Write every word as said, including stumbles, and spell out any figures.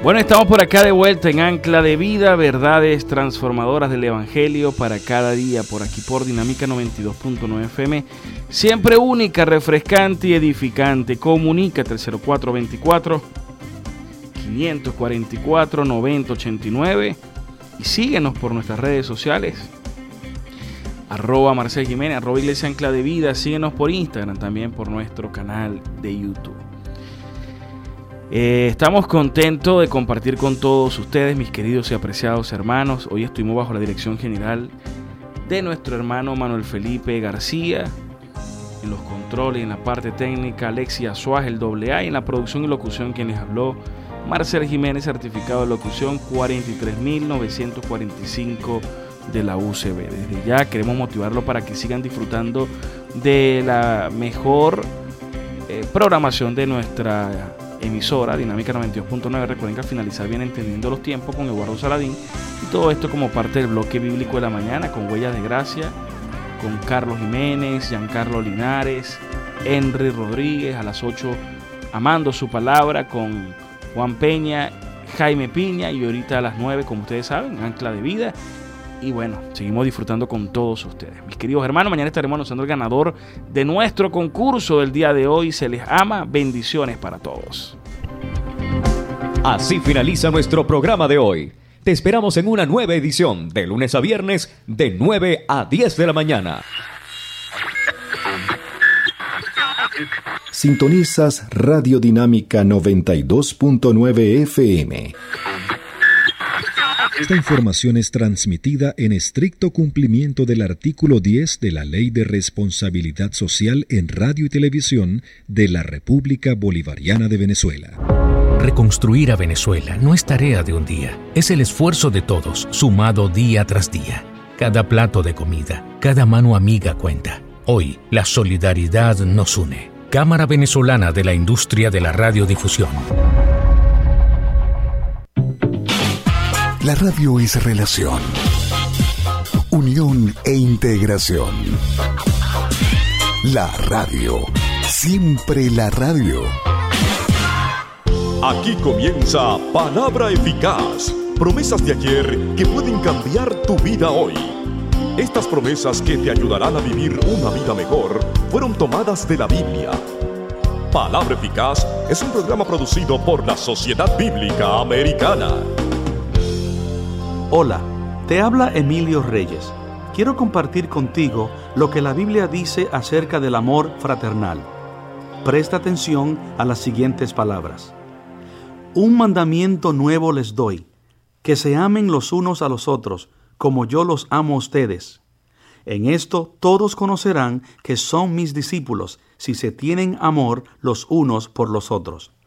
Bueno, estamos por acá de vuelta en Ancla de Vida, verdades transformadoras del Evangelio para cada día, por aquí por Dinámica noventa y dos punto nueve F M, siempre única, refrescante y edificante. Comunícate al cero cuatro veinticuatro, quinientos cuarenta y cuatro, noventa ochenta y nueve y síguenos por nuestras redes sociales, arroba Marcel Jiménez, arroba Iglesia Ancla de Vida, síguenos por Instagram, también por nuestro canal de YouTube. Eh, estamos contentos de compartir con todos ustedes, mis queridos y apreciados hermanos. Hoy estuvimos bajo la dirección general de nuestro hermano Manuel Felipe García, en los controles, en la parte técnica Alexia Suárez, el doble A, y en la producción y locución quien les habló, Marcel Jiménez, certificado de locución cuarenta y tres mil novecientos cuarenta y cinco de la U C B. Desde ya queremos motivarlo para que sigan disfrutando de la mejor eh, programación de nuestra emisora Dinámica noventa y dos punto nueve. Recuerden que al finalizar viene Entendiendo los Tiempos con Eduardo Saladín, y todo esto como parte del bloque bíblico de la mañana con Huellas de Gracia, con Carlos Jiménez, Giancarlo Linares, Henry Rodríguez. A las ocho Amando su Palabra con Juan Peña, Jaime Piña, y ahorita a las nueve, como ustedes saben, Ancla de Vida. Y bueno, seguimos disfrutando con todos ustedes. Mis queridos hermanos, mañana estaremos anunciando el ganador de nuestro concurso del día de hoy. Se les ama. Bendiciones para todos. Así finaliza nuestro programa de hoy. Te esperamos en una nueva edición de lunes a viernes de nueve a diez de la mañana. Sintonizas Radio Dinámica noventa y dos punto nueve F M. Esta información es transmitida en estricto cumplimiento del artículo diez de la Ley de Responsabilidad Social en Radio y Televisión de la República Bolivariana de Venezuela. Reconstruir a Venezuela no es tarea de un día, es el esfuerzo de todos, sumado día tras día. Cada plato de comida, cada mano amiga cuenta. Hoy, la solidaridad nos une. Cámara Venezolana de la Industria de la Radiodifusión. La radio es relación, unión e integración. La radio, siempre la radio. Aquí comienza Palabra Eficaz, promesas de ayer que pueden cambiar tu vida hoy. Estas promesas que te ayudarán a vivir una vida mejor fueron tomadas de la Biblia. Palabra Eficaz es un programa producido por la Sociedad Bíblica Americana. Hola, te habla Emilio Reyes. Quiero compartir contigo lo que la Biblia dice acerca del amor fraternal. Presta atención a las siguientes palabras. Un mandamiento nuevo les doy, que se amen los unos a los otros, como yo los amo a ustedes. En esto todos conocerán que son mis discípulos, si se tienen amor los unos por los otros.